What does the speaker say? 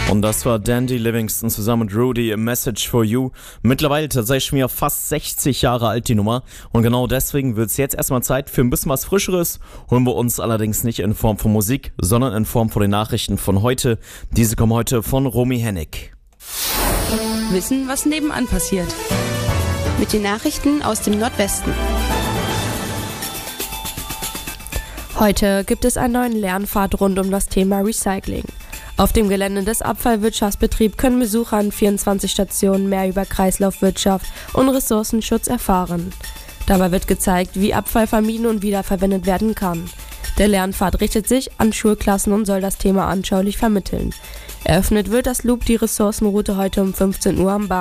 Und das war Dandy Livingston zusammen mit Rudy, A Message for You. Mittlerweile tatsächlich schon wieder fast 60 Jahre alt, die Nummer. Und genau deswegen wird es jetzt erstmal Zeit für ein bisschen was Frischeres. Holen wir uns allerdings nicht in Form von Musik, sondern in Form von den Nachrichten von heute. Diese kommen heute von Romy Hennig. Wissen, was nebenan passiert. Mit den Nachrichten aus dem Nordwesten. Heute gibt es einen neuen Lernpfad rund um das Thema Recycling. Auf dem Gelände des Abfallwirtschaftsbetriebs können Besucher an 24 Stationen mehr über Kreislaufwirtschaft und Ressourcenschutz erfahren. Dabei wird gezeigt, wie Abfall vermieden und wiederverwendet werden kann. Der Lernpfad richtet sich an Schulklassen und soll das Thema anschaulich vermitteln. Eröffnet wird das Loop die Ressourcenroute heute um 15 Uhr am